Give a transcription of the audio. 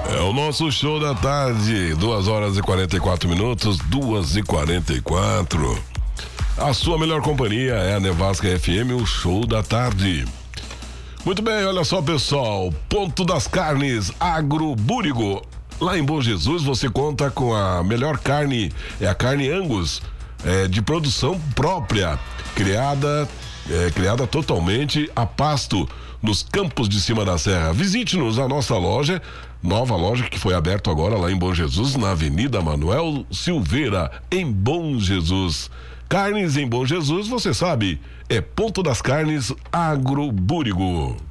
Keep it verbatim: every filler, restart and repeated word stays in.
É o nosso show da tarde, duas horas e quarenta e quatro minutos, duas e quarenta e quatro. A sua melhor companhia é a Nevasca F M, o show da tarde. Muito bem, olha só, pessoal, Ponto das Carnes Agro Búrigo. Lá em Bom Jesus você conta com a melhor carne, é a carne Angus, é, de produção própria, criada, é, criada totalmente a pasto nos campos de cima da serra. Visite-nos a nossa loja, nova loja que foi aberta agora lá em Bom Jesus, na Avenida Manuel Silveira, em Bom Jesus. Carnes em Bom Jesus, você sabe, é Ponto das Carnes Agro Búrigo.